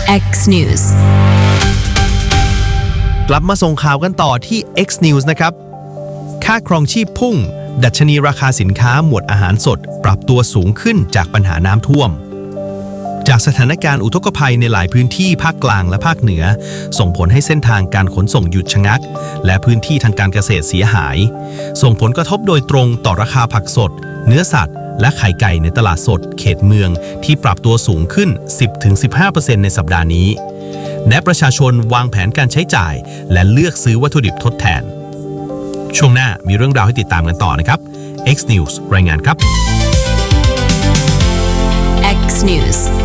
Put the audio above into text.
X News กลับมาส่งข่าวกันต่อที่ X News นะครับค่าครองชีพพุ่งดัชนีราคาสินค้าหมวดอาหารสดปรับตัวสูงขึ้นจากปัญหาน้ำท่วมจากสถานการณ์อุทกภัยในหลายพื้นที่ภาคกลางและภาคเหนือส่งผลให้เส้นทางการขนส่งหยุดชะงักและพื้นที่ทางการเกษตรเสียหายส่งผลกระทบโดยตรงต่อราคาผักสดเนื้อสัตว์และไข่ไก่ในตลาดสดเขตเมืองที่ปรับตัวสูงขึ้น 10-15% ในสัปดาห์นี้และประชาชนวางแผนการใช้จ่ายและเลือกซื้อวัตถุดิบทดแทนช่วงหน้ามีเรื่องราวให้ติดตามกันต่อนะครับ X News รายงานครับ X News